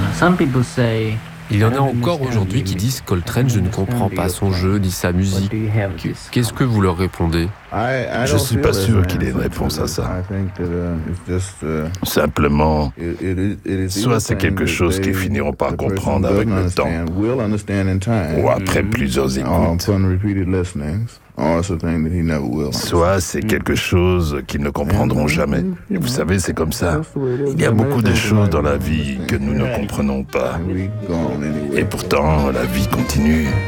Il y en a encore aujourd'hui qui disent Coltrane, je ne comprends pas son jeu ni sa musique. Qu'est-ce que vous leur répondez? Je ne suis pas sûr qu'il ait une réponse à ça. Simplement, soit c'est quelque chose qu'ils finiront par comprendre avec le temps, ou après plusieurs écoutes. Soit c'est quelque chose qu'ils ne comprendront jamais. Et vous savez, c'est comme ça. Il y a beaucoup de choses dans la vie que nous ne comprenons pas. Et pourtant, la vie continue.